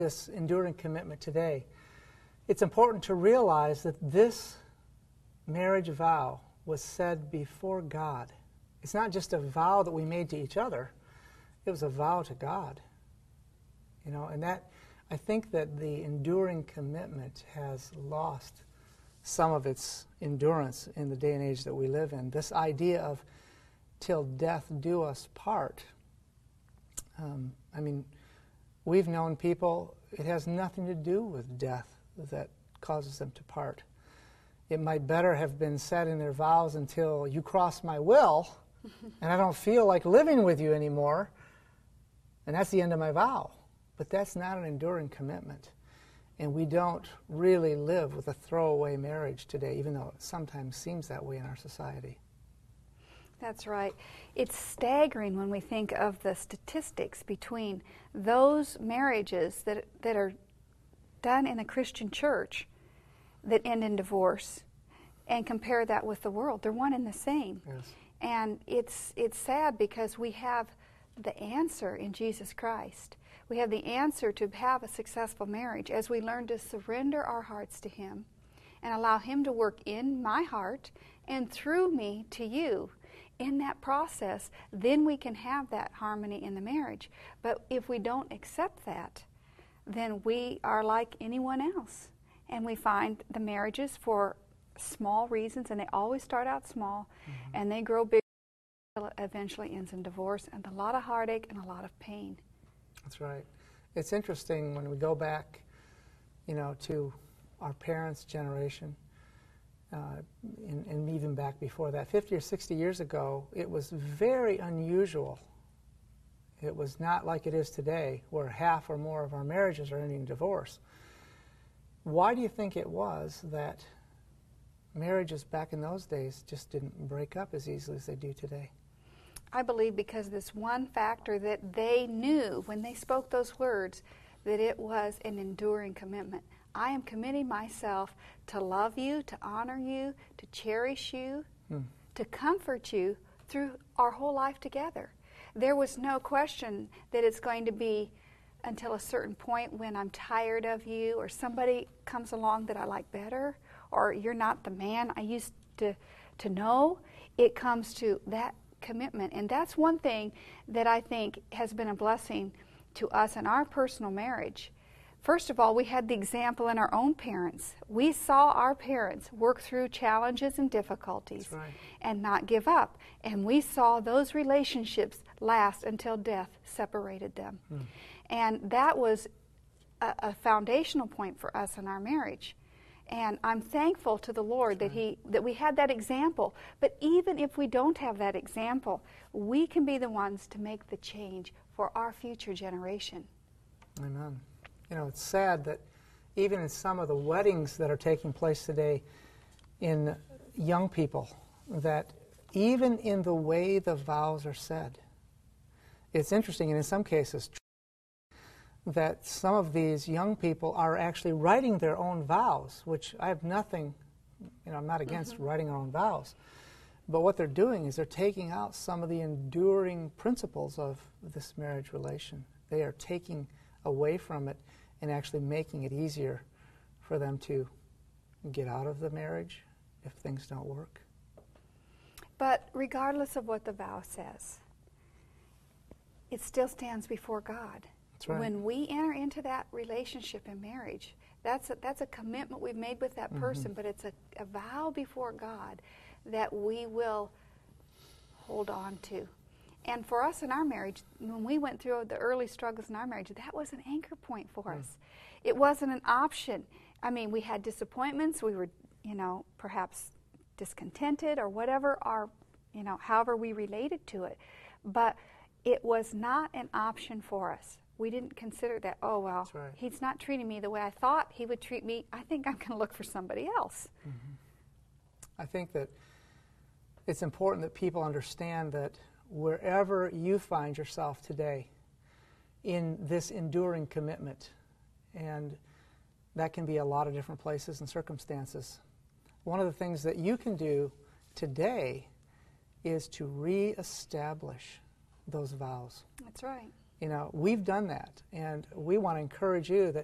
this enduring commitment today, it's important to realize that this marriage vow was said before God. It's not just a vow that we made to each other. It was a vow to God. You know, and that, I think that the enduring commitment has lost some of its endurance in the day and age that we live in. This idea of till death do us part. I mean, we've known people, it has nothing to do with death that causes them to part. It might better have been said in their vows until you cross my will and I don't feel like living with you anymore, and that's the end of my vow. But that's not an enduring commitment. And we don't really live with a throwaway marriage today, even though it sometimes seems that way in our society. That's right. It's staggering when we think of the statistics between those marriages that are done in a Christian church that end in divorce and compare that with the world. They're one and the same. Yes. And it's sad because we have the answer in Jesus Christ. We have the answer to have a successful marriage as we learn to surrender our hearts to Him and allow Him to work in my heart and through me to you. In that process, then we can have that harmony in the marriage. But if we don't accept that, then we are like anyone else. And we find the marriages for small reasons, and they always start out small, and they grow big until it eventually ends in divorce and a lot of heartache and a lot of pain. That's right. It's interesting when we go back, you know, to our parents' generation, and even back before that, 50 or 60 years ago, it was very unusual. It was not like it is today, where half or more of our marriages are ending in divorce. Why do you think it was that marriages back in those days just didn't break up as easily as they do today? I believe because this one factor that they knew when they spoke those words, that it was an enduring commitment. I am committing myself to love you, to honor you, to cherish you, to comfort you through our whole life together. There was no question that it's going to be until a certain point when I'm tired of you, or somebody comes along that I like better, or you're not the man I used to know. It comes to that commitment. And that's one thing that I think has been a blessing to us in our personal marriage. First of all, we had the example in our own parents. We saw our parents work through challenges and difficulties and not give up. And we saw those relationships last until death separated them. And that was a foundational point for us in our marriage. And I'm thankful to the Lord that we had that example. But even if we don't have that example, we can be the ones to make the change for our future generation. Amen. You know, it's sad that even in some of the weddings that are taking place today in young people, that even in the way the vows are said, it's interesting, and in some cases, that some of these young people are actually writing their own vows, which I have nothing, you know, I'm not against writing our own vows. But what they're doing is they're taking out some of the enduring principles of this marriage relation. They are taking away from it and actually making it easier for them to get out of the marriage if things don't work. But regardless of what the vow says, it still stands before God. That's right. When we enter into that relationship in marriage, that's a commitment we've made with that person, but it's a vow before God that we will hold on to. And for us in our marriage, when we went through the early struggles in our marriage, that was an anchor point for us. It wasn't an option. I mean, we had disappointments. We were, you know, perhaps discontented or whatever our, you know, however we related to it. But it was not an option for us. We didn't consider that, oh, well, he's not treating me the way I thought he would treat me. I think I'm going to look for somebody else. I think that it's important that people understand that wherever you find yourself today in this enduring commitment, and that can be a lot of different places and circumstances, one of the things that you can do today is to reestablish those vows. That's right. We've done that, and we want to encourage you that